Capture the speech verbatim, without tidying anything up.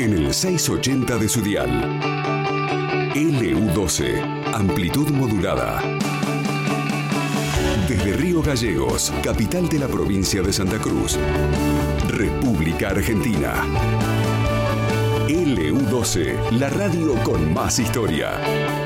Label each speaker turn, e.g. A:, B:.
A: en el seiscientos ochenta de su dial. L U doce, amplitud modulada. Desde Río Gallegos, capital de la provincia de Santa Cruz, República Argentina. L U doce, la radio con más historia.